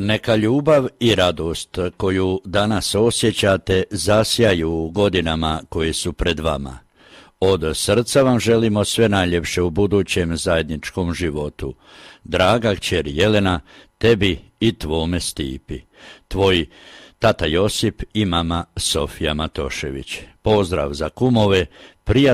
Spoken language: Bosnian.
Neka ljubav i radost koju danas osjećate zasjaju u godinama koje su pred vama. Od srca vam želimo sve najljepše u budućem zajedničkom životu. Draga kćeri Jelena, tebi i tvome Stipi. Tvoj tata Josip i mama Sofija Matošević. Pozdrav za kumove, prijatelji.